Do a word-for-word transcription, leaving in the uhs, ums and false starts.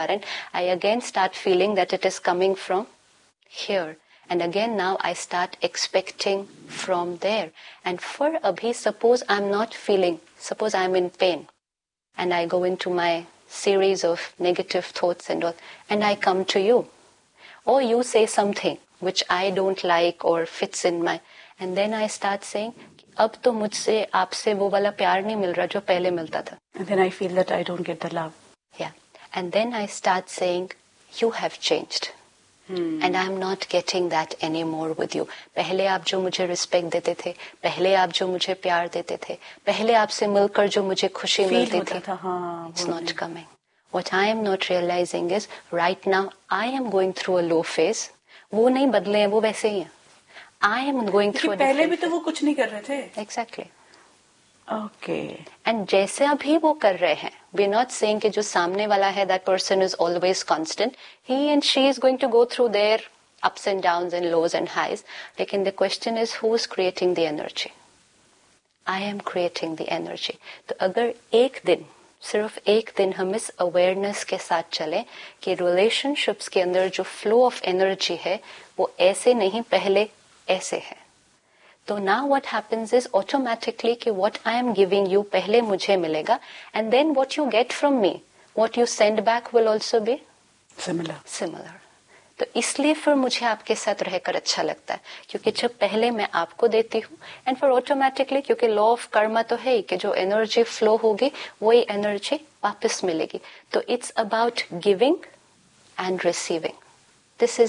and I again start feeling that it is coming from here. And again now I start expecting from there. And for abhi, suppose I'm not feeling, suppose I'm in pain and I go into my series of negative thoughts and all, and I come to you. Or you say something which I don't like or fits in my, and then I start saying, अब तो मुझसे आपसे वो वाला प्यार नहीं मिल रहा जो पहले मिलता था. And then I feel that I don't get the love. Yeah. And then I start saying, you have changed. Hmm. And I'm not getting that anymore with you. पहले आप जो मुझे रिस्पेक्ट देते थे, पहले आप जो मुझे प्यार देते थे, पहले आपसे मिलकर जो मुझे खुशी मिलती थी, it's not coming. What I am not realizing is, right now I am going through a low phase. वो नहीं बदले हैं, वो वैसे ही हैं. I am going through a different phase. पहले भी तो वो कुछ नहीं कर रहे थे. Exactly. Okay. And जैसे अभी वो कर रहे हैं, we're not saying कि जो सामने वाला है, that person is always constant. He and she is going to go through their ups and downs and lows and highs. लेकिन the question is, who is creating the energy? I am creating the energy. तो अगर एक दिन, सिर्फ एक दिन हम इस awareness के साथ चलें कि relationships के अंदर जो flow of energy है, वो ऐसे नहीं, पहले ऐसे है. तो now what happens is automatically कि what I am giving you पहले मुझे मिलेगा, and then what you get from me, what you send back will also be similar. Similar. तो इसलिए फिर मुझे आपके साथ रहकर अच्छा लगता है, क्योंकि जब पहले मैं आपको देती हूँ, and फिर automatically, क्योंकि law of karma तो है ही कि जो energy flow होगी वही energy वापस मिलेगी. तो it's about giving and receiving. This is